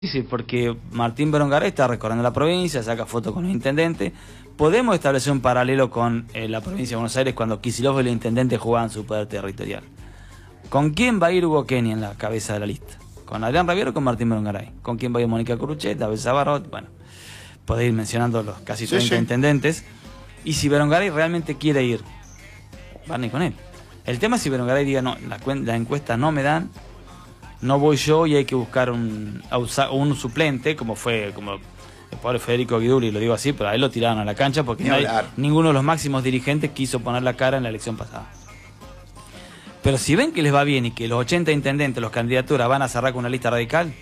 Sí, porque Martín Berengaray está recorriendo la provincia, saca fotos con los intendentes. Podemos establecer un paralelo con la provincia de Buenos Aires cuando Kicillof y los intendentes jugaban su poder territorial. ¿Con quién va a ir Hugo Kenia en la cabeza de la lista? ¿Con Adrián Raviero o con Martín Berengaray? ¿Con quién va a ir Mónica Curuchet, David Zabarot? Bueno, podéis ir mencionando los casi 30 intendentes. Y si Berengaray realmente quiere ir, van a ir con él. El tema es si Berengaray diga, no, la encuesta no me dan, no voy yo y hay que buscar un suplente, como el pobre Federico Guiduli, lo digo así, pero a él lo tiraron a la cancha porque ninguno de los máximos dirigentes quiso poner la cara en la elección pasada. Pero si ven que les va bien y que los 80 intendentes, los candidaturas van a cerrar con una lista radical,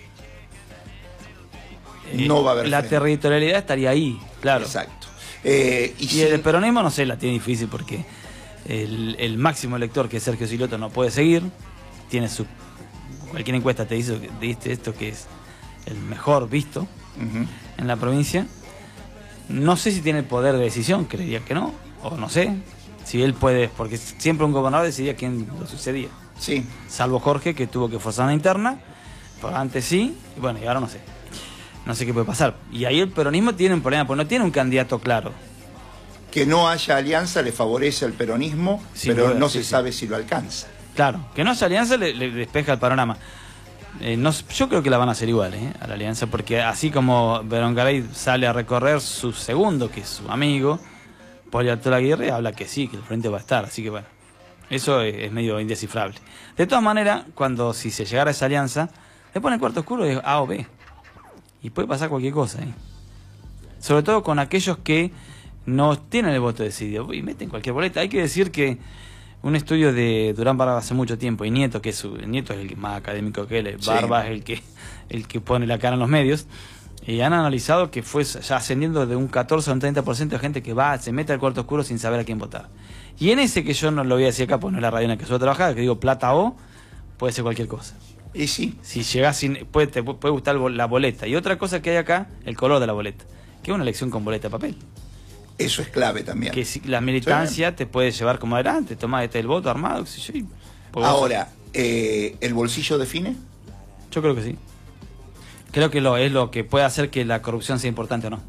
no va a haber la territorialidad estaría ahí, claro. Exacto. Y el peronismo, no sé, la tiene difícil porque el máximo elector, que es Sergio Silioto, no puede seguir, tiene su... Cualquier encuesta te dice esto, que es el mejor visto en la provincia. No sé si tiene el poder de decisión, creería que no, o no sé, si él puede, porque siempre un gobernador decidía quién lo sucedía. Sí. Salvo Jorge, que tuvo que forzar una interna, pero antes sí, y bueno, y ahora no sé. No sé qué puede pasar. Y ahí el peronismo tiene un problema, porque no tiene un candidato claro. Que no haya alianza le favorece al peronismo, pero no se sabe si lo alcanza. Claro, que no haya alianza le despeja el panorama. Yo creo que la van a hacer igual, a la alianza, porque así como Berengaray sale a recorrer su segundo, que es su amigo, Poli Arturo Aguirre habla que sí, que el frente va a estar, así que bueno, eso es medio indescifrable. De todas maneras, si se llegara a esa alianza, le ponen cuarto oscuro de A o B, y puede pasar cualquier cosa, sobre todo con aquellos que no tienen el voto decidido, y meten cualquier boleta. Hay que decir que un estudio de Durán Barba hace mucho tiempo, y Nieto, Nieto es el más académico que él, Barba es el que pone la cara en los medios, y han analizado que fue ya ascendiendo de un 14 a un 30% de gente que se mete al cuarto oscuro sin saber a quién votar. Y en ese, que yo no lo voy a decir acá, pues no es la radio en la que suelo trabajar, que digo plata o, puede ser cualquier cosa. Y sí. Si llegás te puede gustar la boleta. Y otra cosa que hay acá, el color de la boleta, que es una elección con boleta de papel. Eso es clave también. Que si la militancia te puede llevar como adelante, tomás el voto armado. Ahora, ¿el bolsillo define? Yo creo que sí. Creo que es lo que puede hacer que la corrupción sea importante o no.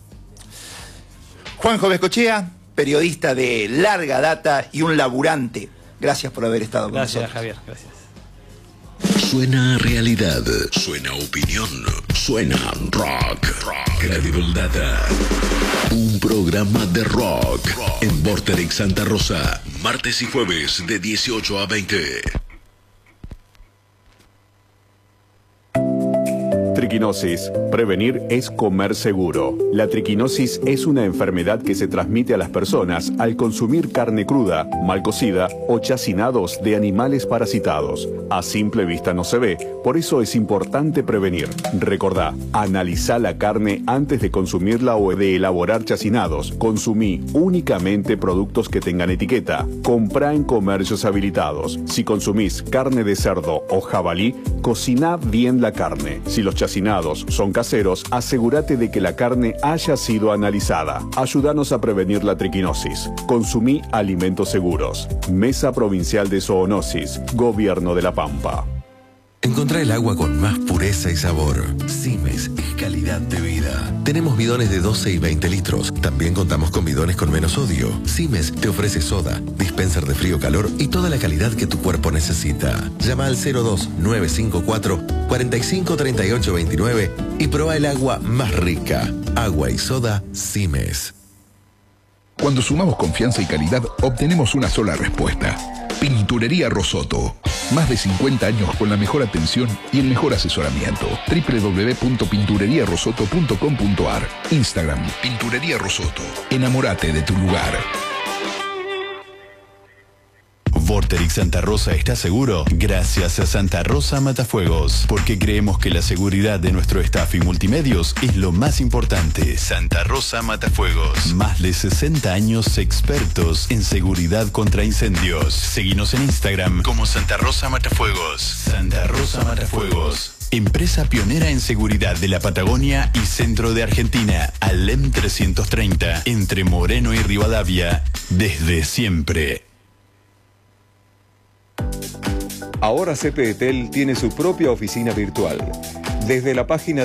Juanjo Bescochea, periodista de larga data y un laburante. Gracias por haber estado con nosotros. Gracias, Javier. Gracias. Suena realidad, suena opinión, suena rock. Credible Data. Un programa de rock en Vorterix Santa Rosa, martes y jueves de 18 a 20. Triquinosis. Prevenir es comer seguro. La triquinosis es una enfermedad que se transmite a las personas al consumir carne cruda, mal cocida o chacinados de animales parasitados. A simple vista no se ve, por eso es importante prevenir. Recordá, analizá la carne antes de consumirla o de elaborar chacinados. Consumí únicamente productos que tengan etiqueta. Comprá en comercios habilitados. Si consumís carne de cerdo o jabalí, cociná bien la carne. Si los chacinados son caseros, asegúrate de que la carne haya sido analizada. Ayúdanos a prevenir la triquinosis. Consumí alimentos seguros. Mesa Provincial de Zoonosis, Gobierno de La Pampa. Encontrá el agua con más pureza y sabor. Simes es calidad de vida. Tenemos bidones de 12 y 20 litros. También contamos con bidones con menos sodio. Simes te ofrece soda, dispenser de frío-calor y toda la calidad que tu cuerpo necesita. Llama al 02-954-453829 y prueba el agua más rica. Agua y soda Simes. Cuando sumamos confianza y calidad, obtenemos una sola respuesta. Pinturería Rosoto. Más de 50 años con la mejor atención y el mejor asesoramiento. www.pintureriarosoto.com.ar. Instagram, Pinturería Rosoto. Enamórate de tu lugar. Vorterix Santa Rosa está seguro gracias a Santa Rosa Matafuegos, porque creemos que la seguridad de nuestro staff y multimedios es lo más importante. Santa Rosa Matafuegos, más de 60 años expertos en seguridad contra incendios. Seguinos en Instagram como Santa Rosa Matafuegos. Santa Rosa Matafuegos, empresa pionera en seguridad de la Patagonia y centro de Argentina. Alem 330, entre Moreno y Rivadavia, desde siempre. Ahora CPETEL tiene su propia oficina virtual. Desde la página